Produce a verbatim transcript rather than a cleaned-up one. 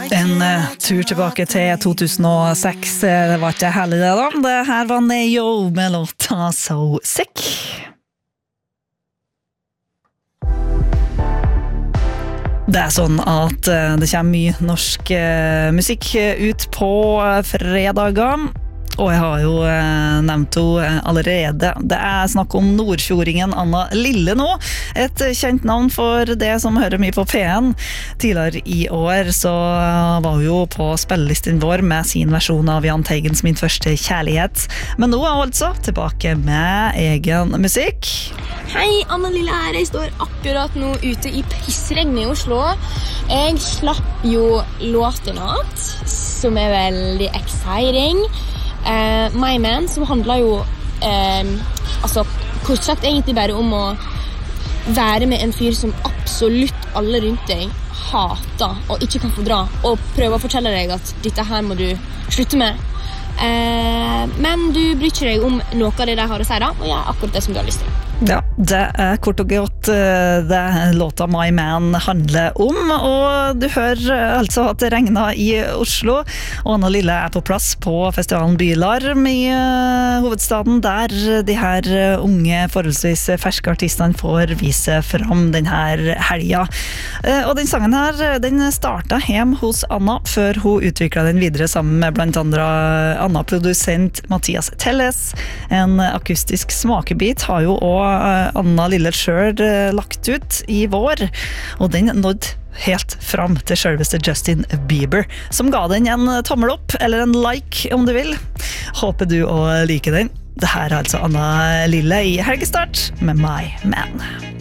En uh, tur tilbake til to tusen og seks, det var ikke herlig det da. Det her var Neo med låta So Sick. Det er sånn at uh, det kommer mye norsk uh, musikk ut på uh, fredager. Og jeg har jo eh, nevnt henne allerede. Det er snakk om nordfjordingen Anna Lille nå. Et kjent navn for det som hører mye på P N. Tidligere i år så var hun jo på spillelisten vår med sin versjon av Jahn Teigens Min første kjærlighet. Men nå er hun altså tilbake med egen musikk. Hei, Anna Lille her. Jeg står akkurat nå ute i pissregn i Oslo. Jeg slapp jo låten natt, som er veldig exciting. Uh, My Man, som handler jo uh, altså, kort sagt egentlig bare om å være med en fyr som absolutt alle rundt deg hater og ikke kan fordra, og prøve å fortelle deg at dette her må du slutte med. Uh, men du bryr ikke deg om noe av det de har å si da, og gjør akkurat det som du har lyst til. Ja, det er kort og godt det låta My Man handler om, og du hører altså at det regner i Oslo, og Anna Lille er på plass på festivalen Bylarm i hovedstaden, der de her unge, forholdsvis ferske artistene får vise fram denne helga. Og den sangen her, den startet hjemme hos Anna, før hun utviklet den videre sammen med blant andre Anna-produsent Mathias Telles. En akustisk smakebit har jo også Anna Lille selv lagt ut i vår, og den nådde helt fram til selveste Justin Bieber, som ga den en tommel opp, eller en like om du vil. Håper du å like den. Det her er altså Anna Lille i helgestart med My Man.